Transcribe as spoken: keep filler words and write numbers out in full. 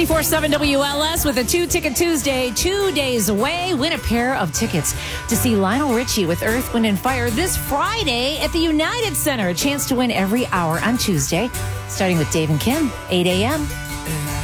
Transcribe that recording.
ninety-four seven W L S with a two-ticket Tuesday, two days away. Win a pair of tickets to see Lionel Richie with Earth, Wind and Fire this Friday at the United Center. A chance to win every hour on Tuesday, starting with Dave and Kim, eight a.m.